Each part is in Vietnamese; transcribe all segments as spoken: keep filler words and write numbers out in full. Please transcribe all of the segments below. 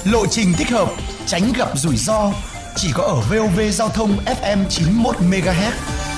lộ trình thích hợp, tránh gặp rủi ro. Chỉ có ở vê o vê Giao thông ép em chín mươi mốt mê ga héc.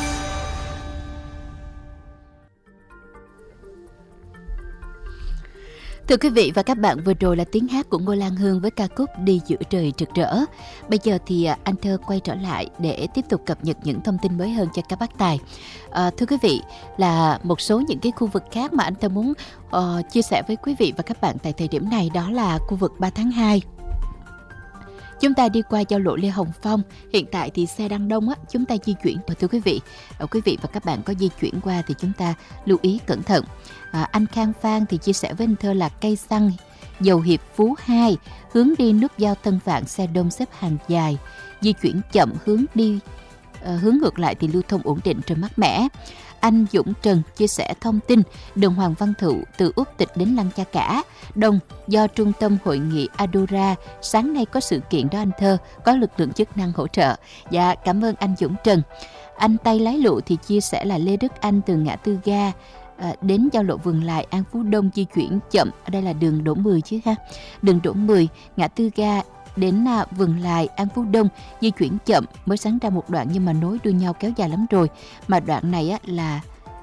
Thưa quý vị và các bạn, vừa rồi là tiếng hát của Ngô Lan Hương với ca khúc Đi giữa trời rực rỡ. Bây giờ thì anh Thơ quay trở lại để tiếp tục cập nhật những thông tin mới hơn cho các bác tài. À, thưa quý vị, là một số những cái khu vực khác mà anh Thơ muốn uh, chia sẻ với quý vị và các bạn tại thời điểm này, đó là khu vực ba tháng hai. Chúng ta đi qua giao lộ Lê Hồng Phong, hiện tại thì xe đang đông á, chúng ta di chuyển. Và thưa quý vị, quý vị và các bạn có di chuyển qua thì chúng ta lưu ý cẩn thận. À, anh Khang Phan thì chia sẻ với anh Thơ là cây xăng Dầu Hiệp Phú hai hướng đi nút giao Tân Vạn xe đông xếp hàng dài, di chuyển chậm, hướng đi uh, hướng ngược lại thì lưu thông ổn định trời mát mẻ. Anh Dũng Trần chia sẻ thông tin đường Hoàng Văn Thụ từ Úc Tịch đến Lăng Cha Cả đông do Trung tâm Hội nghị Adora sáng nay có sự kiện đó anh Thơ, có lực lượng chức năng hỗ trợ. Dạ, cảm ơn anh Dũng Trần. Anh Tay Lái Lụ thì chia sẻ là Lê Đức Anh từ ngã tư ga À, đến giao lộ Vườn Lài An Phú Đông di chuyển chậm. Ở đây là đường Đỗ mười chứ ha. Đường Đỗ mười, ngã tư ga đến à, Vườn Lài An Phú Đông di chuyển chậm, mới sáng ra một đoạn nhưng mà nối đuôi nhau kéo dài lắm rồi. Mà đoạn này á là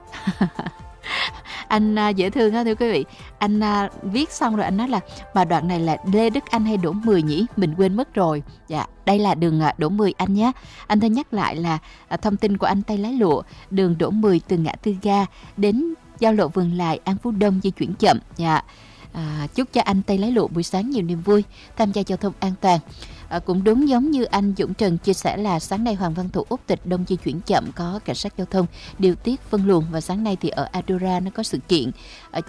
anh à, dễ thương á thưa quý vị. Anh à, viết xong rồi anh nói là mà đoạn này là Lê Đức Anh hay Đỗ mười nhỉ? Mình quên mất rồi. Dạ, đây là đường à, Đỗ mười anh nhé. Anh thân nhắc lại là à, thông tin của anh Tay Lái Lụa, đường Đỗ mười từ ngã tư ga đến giao lộ Vườn Lài An Phú Đông di chuyển chậm. Dạ. À, chúc cho anh Tay Lái Lụa buổi sáng nhiều niềm vui, tham gia giao thông an toàn. À, cũng đúng giống như anh Dũng Trần chia sẻ là sáng nay Hoàng Văn Thụ Úc Tịch đông di chuyển chậm, có cảnh sát giao thông điều tiết phân luồng, và sáng nay thì ở Adora nó có sự kiện. À,